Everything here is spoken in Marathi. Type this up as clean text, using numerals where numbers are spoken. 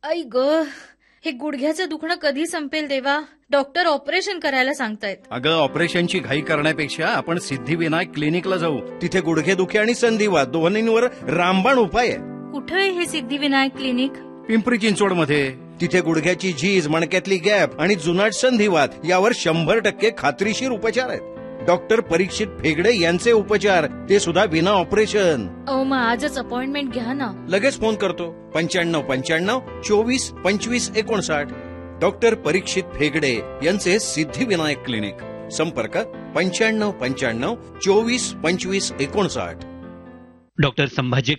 आई ग, हे गुडघ्याचं दुखणं कधी संपेल देवा? डॉक्टर ऑपरेशन करायला सांगतायत. अगं, ऑपरेशनची घाई करण्यापेक्षा आपण सिद्धिविनायक क्लिनिकला जाऊ. तिथे गुडघेदुखी आणि संधिवात दोन्हींवर रामबाण उपाय आहे. कुठे आहे हे सिद्धिविनायक क्लिनिक? पिंपरी चिंचवडमध्ये. तिथे गुडघ्याची झीज, मणक्यातली गॅप आणि जुनाट संधिवात यावर 100% खात्रीशीर उपचार आहेत. डॉक्टर परीक्षित फेगडे यांचे उपचार, ते सुद्धा विना ऑपरेशन. मग आजच अपॉइंटमेंट घ्या ना. लगेच फोन करतो. 9595 24 25 59. डॉक्टर परीक्षित फेगडे यांचे सिद्धिविनायक क्लिनिक. संपर्क 9595 24 25 59. डॉक्टर संभाजी